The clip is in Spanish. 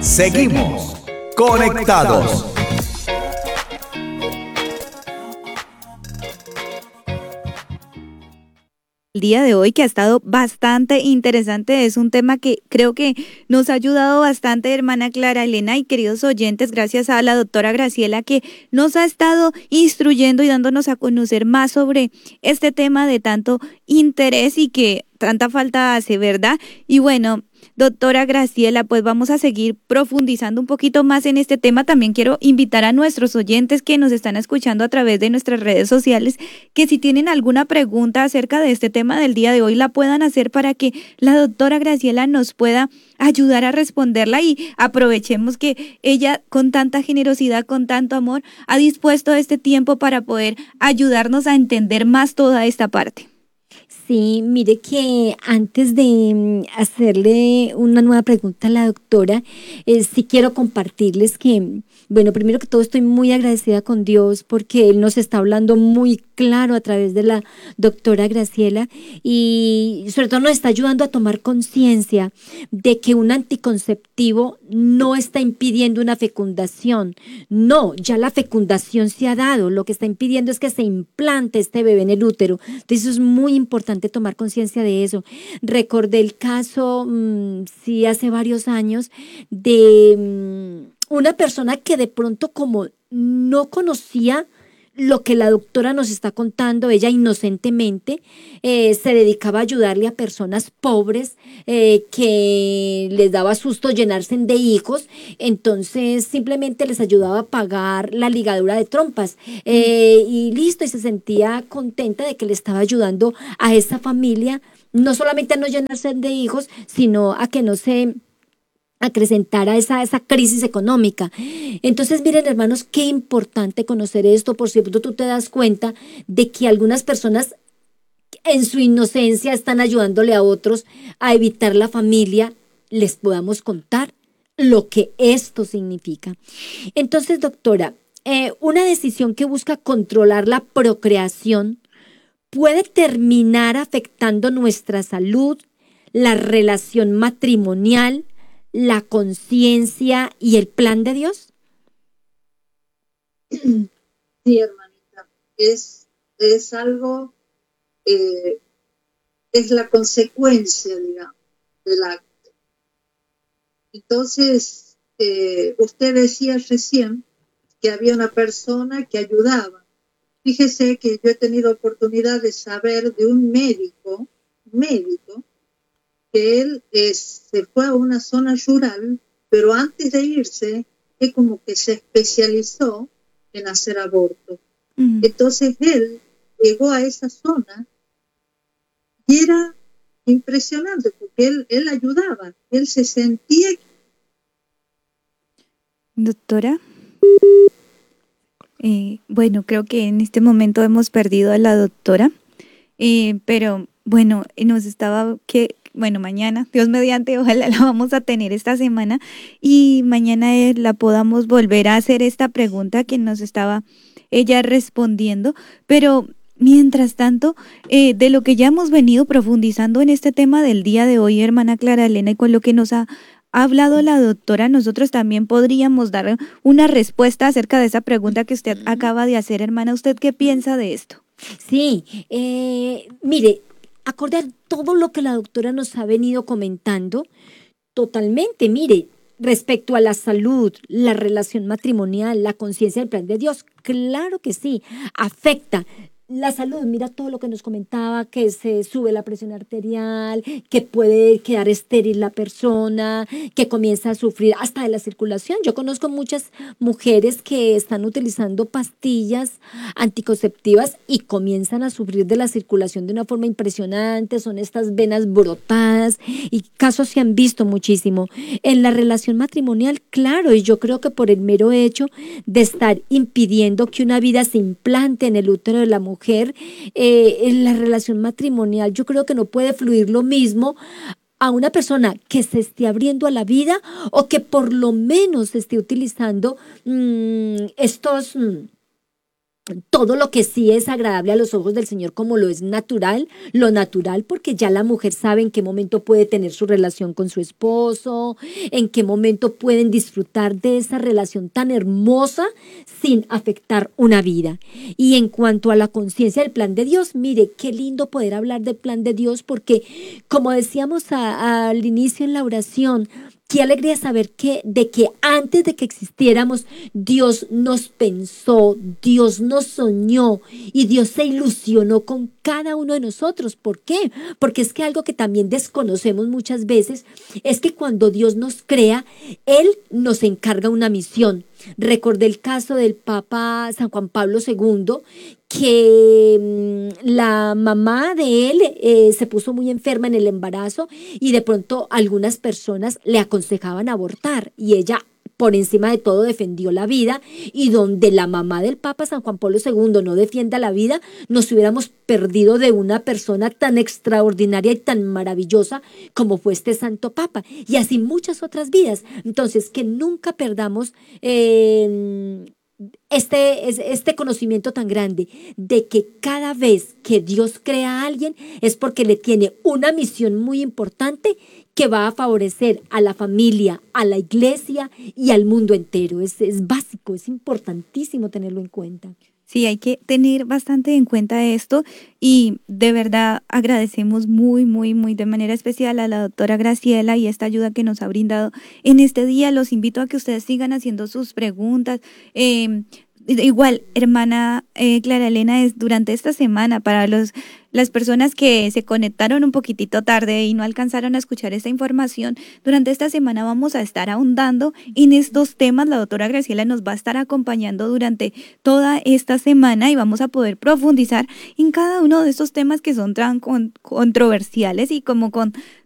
Seguimos conectados. El día de hoy, que ha estado bastante interesante, es un tema que creo que nos ha ayudado bastante, hermana Clara Elena y queridos oyentes, gracias a la doctora Graciela, que nos ha estado instruyendo y dándonos a conocer más sobre este tema de tanto interés y que tanta falta hace, ¿verdad? Y bueno, doctora Graciela, pues vamos a seguir profundizando un poquito más en este tema. También quiero invitar a nuestros oyentes que nos están escuchando a través de nuestras redes sociales, que si tienen alguna pregunta acerca de este tema del día de hoy, la puedan hacer para que la doctora Graciela nos pueda ayudar a responderla, y aprovechemos que ella con tanta generosidad, con tanto amor, ha dispuesto este tiempo para poder ayudarnos a entender más toda esta parte. Sí, mire que antes de hacerle una nueva pregunta a la doctora, sí quiero compartirles que, bueno, primero que todo estoy muy agradecida con Dios porque Él nos está hablando muy claro a través de la doctora Graciela y sobre todo nos está ayudando a tomar conciencia de que un anticonceptivo no está impidiendo una fecundación. No, ya la fecundación se ha dado, lo que está impidiendo es que se implante este bebé en el útero. Entonces eso es muy importante tomar conciencia de eso. Recordé el caso, sí, hace varios años, de una persona que de pronto como no conocía lo que la doctora nos está contando, ella inocentemente se dedicaba a ayudarle a personas pobres que les daba susto llenarse de hijos, entonces simplemente les ayudaba a pagar la ligadura de trompas y listo, y se sentía contenta de que le estaba ayudando a esa familia, no solamente a no llenarse de hijos, sino a que no se acrecentara esa crisis económica. Entonces, miren, hermanos, qué importante conocer esto. Por cierto, tú te das cuenta de que algunas personas en su inocencia están ayudándole a otros a evitar la familia. Les podamos contar lo que esto significa. Entonces, doctora, una decisión que busca controlar la procreación puede terminar afectando nuestra salud, la relación matrimonial, la conciencia y el plan de Dios. Sí, hermanita, es algo, es la consecuencia, digamos, del acto. Entonces, usted decía recién que había una persona que ayudaba. Fíjese que yo he tenido oportunidad de saber de un médico, que él se fue a una zona rural, pero antes de irse, es como que se especializó en hacer aborto. Entonces él llegó a esa zona y era impresionante porque él ayudaba, él se sentía. Doctora, bueno, creo que en este momento hemos perdido a la doctora, pero bueno, nos estaba bueno, mañana, Dios mediante, ojalá la vamos a tener esta semana y mañana la podamos volver a hacer esta pregunta que nos estaba ella respondiendo, pero mientras tanto, de lo que ya hemos venido profundizando en este tema del día de hoy, hermana Clara Elena, y con lo que nos ha hablado la doctora, nosotros también podríamos dar una respuesta acerca de esa pregunta que usted acaba de hacer, hermana. ¿Usted qué piensa de esto? Sí, mire, acorde a todo lo que la doctora nos ha venido comentando, totalmente, mire, respecto a la salud, la relación matrimonial, la conciencia del plan de Dios, claro que sí, afecta. La salud, mira todo lo que nos comentaba, que se sube la presión arterial, que puede quedar estéril la persona, que comienza a sufrir hasta de la circulación. Yo conozco muchas mujeres que están utilizando pastillas anticonceptivas y comienzan a sufrir de la circulación de una forma impresionante, son estas venas brotadas y casos se han visto muchísimo. En la relación matrimonial, claro, y yo creo que por el mero hecho de estar impidiendo que una vida se implante en el útero de la mujer, en la relación matrimonial, yo creo que no puede fluir lo mismo a una persona que se esté abriendo a la vida o que por lo menos esté utilizando estos todo lo que sí es agradable a los ojos del Señor como lo es natural, lo natural, porque ya la mujer sabe en qué momento puede tener su relación con su esposo, en qué momento pueden disfrutar de esa relación tan hermosa sin afectar una vida. Y en cuanto a la conciencia del plan de Dios, mire, qué lindo poder hablar del plan de Dios, porque como decíamos al inicio en la oración, qué alegría saber de que antes de que existiéramos, Dios nos pensó, Dios nos soñó y Dios se ilusionó con cada uno de nosotros. ¿Por qué? Porque es que algo que también desconocemos muchas veces es que cuando Dios nos crea, Él nos encarga una misión. Recordé el caso del Papa San Juan Pablo II, que la mamá de él se puso muy enferma en el embarazo y de pronto algunas personas le aconsejaban abortar y ella por encima de todo defendió la vida, y donde la mamá del Papa San Juan Pablo II no defienda la vida, nos hubiéramos perdido de una persona tan extraordinaria y tan maravillosa como fue este Santo Papa, y así muchas otras vidas. Entonces, que nunca perdamos este conocimiento tan grande de que cada vez que Dios crea a alguien es porque le tiene una misión muy importante que va a favorecer a la familia, a la iglesia y al mundo entero. Es básico, es importantísimo tenerlo en cuenta. Sí, hay que tener bastante en cuenta esto y de verdad agradecemos muy, muy, muy de manera especial a la doctora Graciela y esta ayuda que nos ha brindado en este día. Los invito a que ustedes sigan haciendo sus preguntas. Igual, hermana Clara Elena, es durante esta semana para las personas que se conectaron un poquitito tarde y no alcanzaron a escuchar esta información, durante esta semana vamos a estar ahondando en estos temas. La doctora Graciela nos va a estar acompañando durante toda esta semana y vamos a poder profundizar en cada uno de estos temas que son tan controversiales y como con